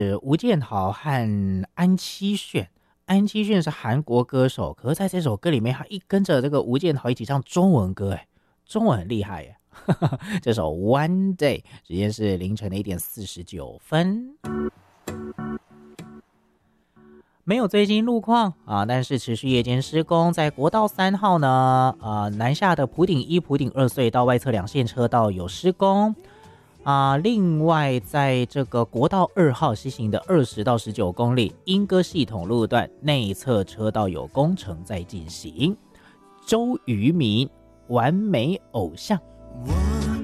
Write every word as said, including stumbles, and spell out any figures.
吴建豪和安七炫。安七炫是韩国歌手，可是在这首歌里面，他一跟着这个吴建豪一起唱中文歌，哎，中文很厉害耶。这首 One Day 时间是凌晨的一点四十九分。没有最新路况啊，但是持续夜间施工，在国道三号呢，呃，南下的埔顶一、埔顶二隧道外侧两线车道有施工啊。另外，在这个国道二号西行的二十到十九公里莺歌系统路段内侧车道有工程在进行。周渝民完美偶像。 我